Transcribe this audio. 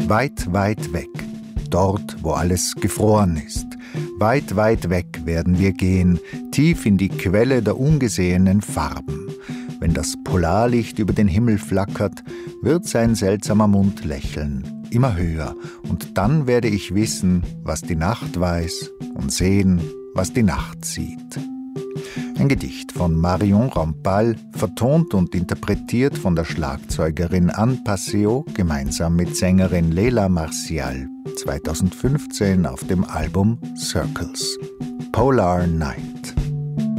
Weit, weit weg, dort, wo alles gefroren ist. Weit, weit weg werden wir gehen, tief in die Quelle der ungesehenen Farben. Wenn das Polarlicht über den Himmel flackert, wird sein seltsamer Mund lächeln, immer höher. Und dann werde ich wissen, was die Nacht weiß und sehen, was die Nacht sieht. Ein Gedicht von Marion Rampal, vertont und interpretiert von der Schlagzeugerin Anne Passeo gemeinsam mit Sängerin Leila Marcial, 2015 auf dem Album Circles. Polar Night.